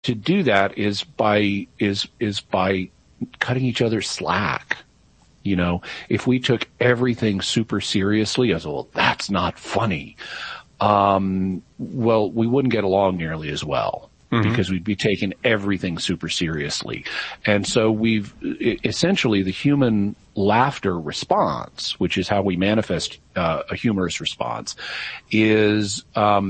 to do that is by cutting each other slack. You know, if we took everything super seriously, as well, that's not funny. Well, we wouldn't get along nearly as well. Because we'd be taking everything super seriously. And so essentially the human laughter response, which is how we manifest a humorous response, is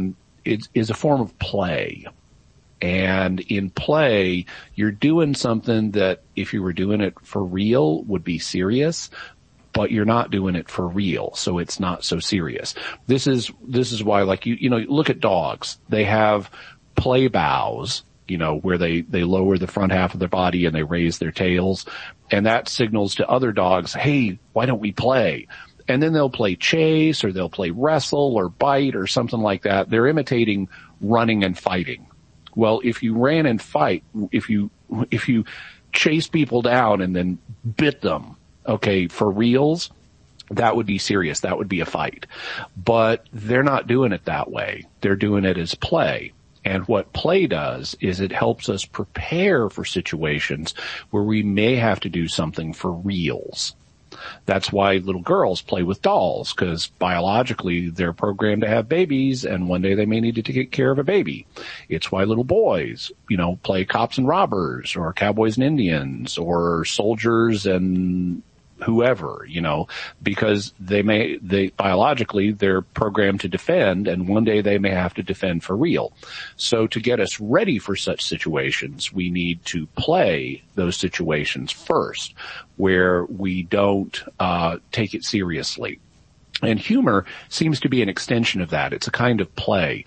a form of play. And in play, you're doing something that if you were doing it for real would be serious, but you're not doing it for real, so it's not so serious. This is why, like, you know, look at dogs. They have play bows, you know, where they lower the front half of their body and they raise their tails. And that signals to other dogs, hey, why don't we play? And then they'll play chase, or they'll play wrestle or bite or something like that. They're imitating running and fighting. Well, if you ran and fight, if you chase people down and then bit them, okay, for reals, that would be serious. That would be a fight. But they're not doing it that way. They're doing it as play. And what play does is it helps us prepare for situations where we may have to do something for reals. That's why little girls play with dolls, because biologically they're programmed to have babies, and one day they may need to take care of a baby. It's why little boys, you know, play cops and robbers, or cowboys and Indians, or soldiers and whoever, you know, because they biologically they're programmed to defend, and one day they may have to defend for real. So to get us ready for such situations, we need to play those situations first, where we don't take it seriously. And humor seems to be an extension of that. It's a kind of play.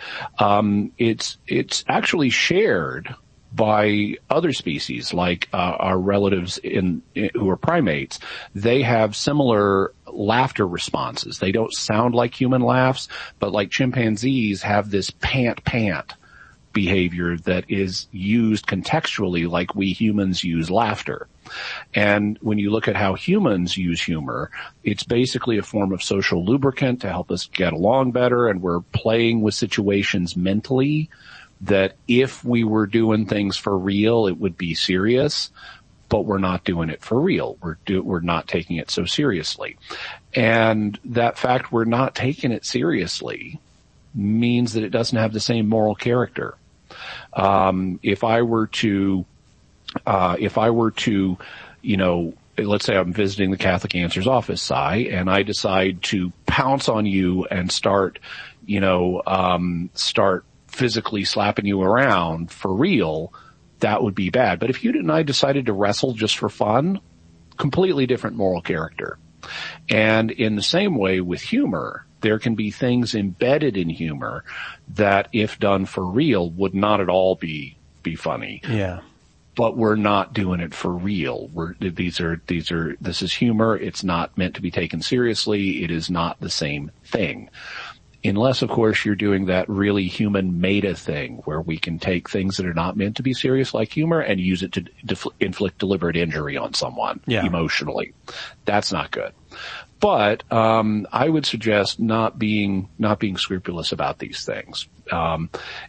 It's actually shared by other species, like our relatives who are primates. They have similar laughter responses. They don't sound like human laughs, but like chimpanzees have this pant behavior that is used contextually like we humans use laughter. And when you look at how humans use humor, it's basically a form of social lubricant to help us get along better, and we're playing with situations mentally that if we were doing things for real, it would be serious, but we're not doing it for real. We're not taking it so seriously. And that fact we're not taking it seriously means that it doesn't have the same moral character. If I were to, you know, let's say I'm visiting the Catholic Answers office, Cy, and I decide to pounce on you and start physically slapping you around for real, that would be bad. But if you and I decided to wrestle just for fun, completely different moral character. And in the same way with humor, there can be things embedded in humor that, if done for real, would not at all be funny. Yeah. But we're not doing it for real. This is humor. It's not meant to be taken seriously. It is not the same thing. Unless, of course, you're doing that really human meta thing where we can take things that are not meant to be serious, like humor, and use it to inflict deliberate injury on someone emotionally. That's not good. But I would suggest not being scrupulous about these things. I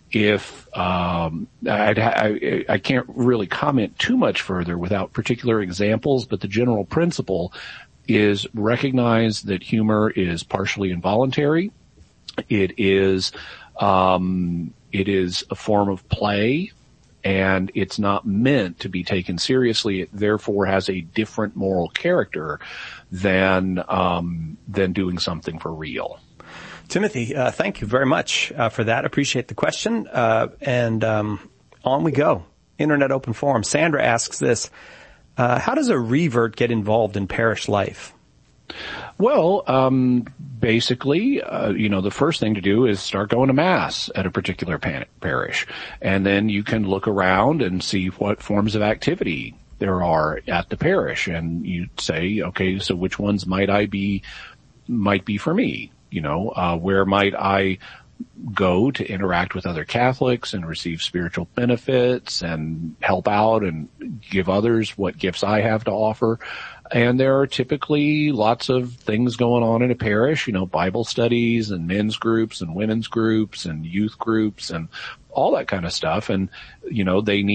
can't really comment too much further without particular examples, but the general principle is recognize that humor is partially involuntary. It is a form of play, and it's not meant to be taken seriously. It therefore has a different moral character than doing something for real. Timothy, thank you very much for that. Appreciate the question. And on we go. Internet Open Forum. Sandra asks this: how does a revert get involved in parish life? Well, basically, the first thing to do is start going to Mass at a particular parish. And then you can look around and see what forms of activity there are at the parish. And you say, okay, so which ones might be for me? Where might I go to interact with other Catholics and receive spiritual benefits and help out and give others what gifts I have to offer? And there are typically lots of things going on in a parish, Bible studies and men's groups and women's groups and youth groups and all that kind of stuff. And, they need